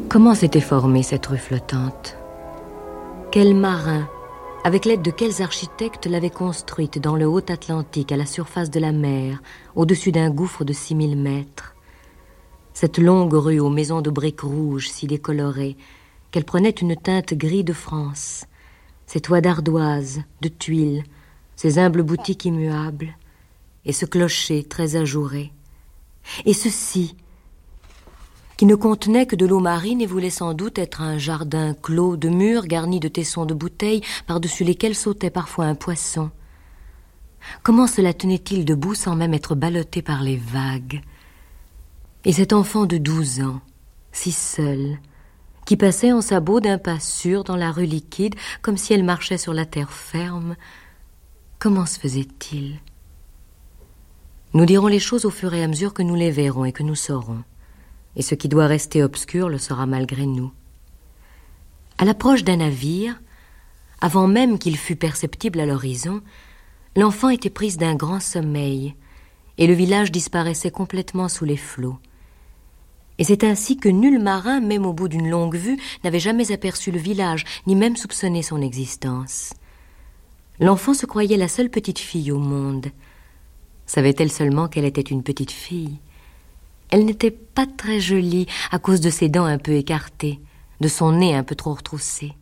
Comment s'était formée cette rue flottante? Quels marins, avec l'aide de quels architectes l'avaient construite dans le haut Atlantique, à la surface de la mer, au-dessus d'un gouffre de 6000 mètres? Cette longue rue aux maisons de briques rouges si décolorées, qu'elle prenait une teinte gris de France, ces toits d'ardoise, de tuiles, ces humbles boutiques immuables, et ce clocher très ajouré. Et ceci, qui ne contenait que de l'eau marine et voulait sans doute être un jardin clos de murs garnis de tessons de bouteilles par-dessus lesquels sautait parfois un poisson. Comment cela tenait-il debout sans même être ballotté par les vagues? Et cet enfant de 12 ans, si seul, qui passait en sabots d'un pas sûr dans la rue liquide, comme si elle marchait sur la terre ferme, comment se faisait-il? Nous dirons les choses au fur et à mesure que nous les verrons et que nous saurons. Et ce qui doit rester obscur le sera malgré nous. À l'approche d'un navire, avant même qu'il fût perceptible à l'horizon, l'enfant était prise d'un grand sommeil, et le village disparaissait complètement sous les flots. Et c'est ainsi que nul marin, même au bout d'une longue vue, n'avait jamais aperçu le village, ni même soupçonné son existence. L'enfant se croyait la seule petite fille au monde. Savait-elle seulement qu'elle était une petite fille? Elle n'était pas très jolie à cause de ses dents un peu écartées, de son nez un peu trop retroussé.